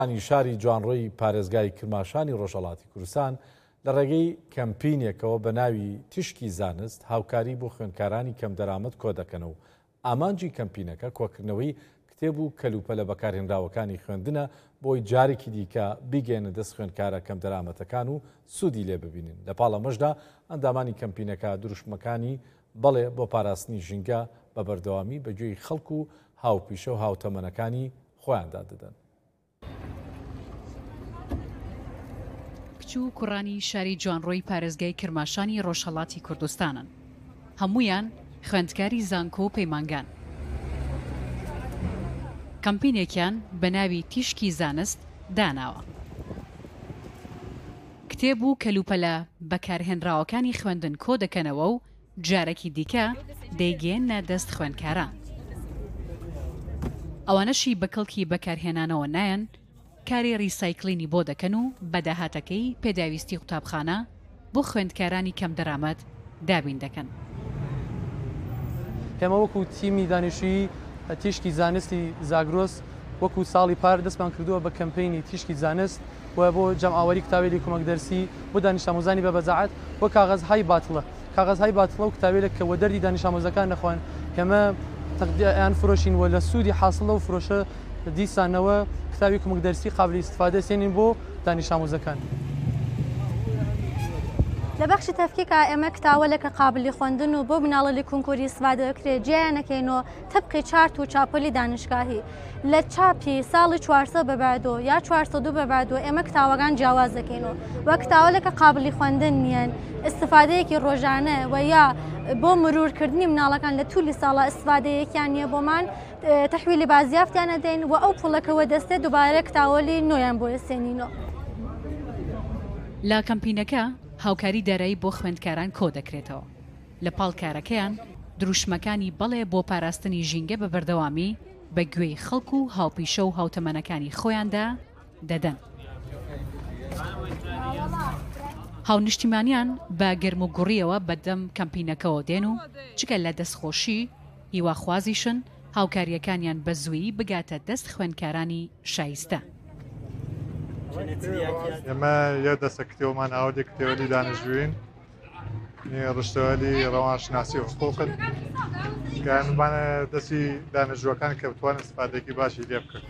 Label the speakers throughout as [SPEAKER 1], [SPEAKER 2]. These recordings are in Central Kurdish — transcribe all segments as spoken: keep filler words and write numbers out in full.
[SPEAKER 1] ئانی شاری جوانڕۆی پارێزگای کرماشانی ڕۆژهەڵاتی کوردستان لە ڕێگەی کەمپینێکەوە بە ناوی تیشکی زانست هاوکاری بۆ خوێندکارانی کەم دەرامەت کۆ دەکەن و ئامانجی کەمپینەکە کۆکردنەوەی کتێب و کەلوپە لە بەکارهێنراوەکانی خوێندنە بۆی جارێکی دیکە بیگەێنە دەست خوێندکارە کەم دەرامەتەکان و سوودی لێ ببینن. لە پاڵەمەشدا ئەندامانی کەمپینەکە دروشمەکانی بەڵێ بۆ پاراستنی ژینگە بە بەردەوامی بەگوێی خەڵک و هاوپیشە و هاوتەمەنەکانی خۆیاندا دەدەن.
[SPEAKER 2] کچ و کوڕانی شاری جوانڕۆی پارێزگای کرماشانی ڕۆژهەڵاتی کوردستانن. هەمویان خوێندکاری زانکۆ و پەیمانگان. کەمپینێکیان بە ناوی تیشکی زانست داناوە. کتێب و کەلوپە لە بەکارهێنراوەکانی خوێندن کۆ دەکەنەوە و جارێکی دیکە دەیگەێنە دەست خوێندکاران. ئەوانەشی بەکەڵکی بەکارهێنانەوە نایەن، کاری ریسایکلینی بۆ دەکەن و بەداهاتەکەی پێداویستی قوتابخانە بۆ خوێندکارانی کەم دەرامەت دابین دەکەن.
[SPEAKER 3] ئێمە وەکو تیمی دانیشتووی تیشکی زانستی زاگرۆس وەکو ساڵی پار دەستمان کردووە بە کەمپینی تیشکی زانست و بۆ جەمعاوەری کتابێکی کۆمەک دەرسی بۆ دانیشت ئامۆزانی بە بەجاعەت بۆ کاغەزهای باتڵە کاغەزهای باتڵە و کتابێک کە وە دەردی دانیشت ئامۆزەکان نەخوان کەمە تەقدیان فرۆشین و لە سوودی حاصلە و فرۆشە دیسانەوە کتابی کۆمەک دەرسی قابلی استفادە سێنین بۆ دانیشت ئامۆزەکان.
[SPEAKER 4] لە بەخشی تەفکیکە ئێمە کتاوەلێکە قابلی خوێندن و بۆ بناڵی کونکوری استفادە دەکرێت جیانەکەینەوە تەبقی چارت و چاپۆلی دانیشگاهی لە چاپی ساڵی چوارسە بەبادۆ یا چوارسە دوو بەبادۆ ئێمە کتاوەکان جیاواز دەکەینەوە و کتاوەلێکە قابلی خوێندن نیەن استفادەیەکی ڕۆژانە و یا بۆ مرورکردنی مناڵەکان لە تولی ساڵە استفادەیەکیان نییە بۆمان تەحویلی بازیافتیانە دەین و ئەو پوڵەکەوە دەستێت دووبارە کتاوەلی نۆیان بۆ سێنینەوە.
[SPEAKER 2] لە کەمپینەکە هاوکاری دارایی بۆ خوێندکاران کۆ دەکرێتەوە. لە پاڵکارەکەیان دروشمەکانی بەڵێ بۆ پاراستنی ژینگە بە بەردەوامی بە گوێی خەڵک و هاوپیشە و هاوتەمەنەکانی خۆیاندا دەدەن. هاونیشتیمانیان بە گەرم و گوڕیەوە بەدەم کەمپینەکەەوە دێن و چکە لە دەستخۆشی هیواخوازیشن هاوکاریەکانیان بە زوویی بگاتە دەست خوێندکارانی شایستە.
[SPEAKER 5] ئێمە یە دەستە کتێوەمان ئاودێک کتێوەلی دانیشتووین ڕشتەوەلی ڕەوانشناسی و حقوقن گانبانە دەستی دانیشتوەکان کە بتوانن استفادەیەکی باشی لێ بکەن.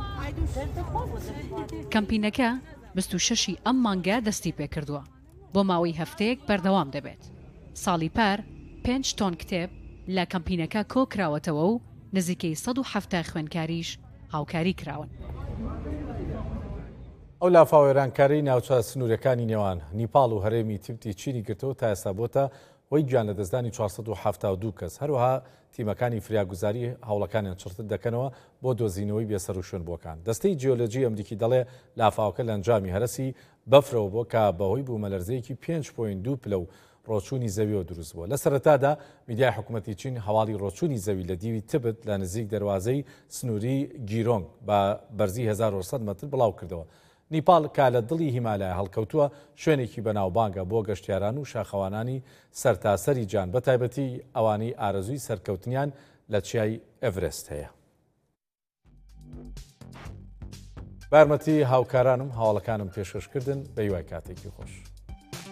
[SPEAKER 2] کەمپینەکە بیست و شەشی ئەم مانگە دەستی پێکردووە بۆ ماوەی هەفتەیەک بەردەوام دەبێت. ساڵی پار پێنج تۆن کتێب لە کەمپینەکە کۆکراوەتەوە و نزیکەی سەد و هەفتە خوێندکاریش هاوکاری کراون.
[SPEAKER 1] ئەو لافاوێرانکاری ناوچە سنوورەکانی نێوان نیپاڵ و هەرێمی تیبتی چینی گرتەوە تا ئێستا بۆتە هۆی گیان لە دەستدانی چوارسەد و هەفتاد و دوو کەس. هەروەها تیمەکانی فریاگوزاری هەوڵەکانیان چڕتر دەکەنەوە بۆ دۆزینەوەی بێسەر و شوێنبووەکان. دەستەی جیۆلۆجی ئەمریکی دەڵێ لافاوەکە لە ئەنجامی هەرسی بەفرەوە بۆ کە بەهۆی بوومەلەرزەیەکی پێنج پۆینت دوو پلە و ڕۆچوونی زەویەوە دروست بووە. لە سەرەتادا میدیای حکوومەتی چین هەواڵی ڕۆچوونی زەوی لە دیوی تبت لە نزیک دەواازەی سنووری گیرۆنگ بە بەرزی هەزار و سەد مەتر بڵاو کردەوە. نیپاڵ کا لە دڵی هیمالای هەڵکەوتووە شوێنێکی بەناوبانگە بۆ گەشتیاران و شاخەوانانی سەرتاسەری جان بە تایبەتی ئەوانەی ئارەزووی سەرکەوتنیان لە چیای ئەڤرست هەیە. بارمەتی هاوکارانم هەواڵەکانم پێشکەشکردن بە هیوای کاتێکی خۆش.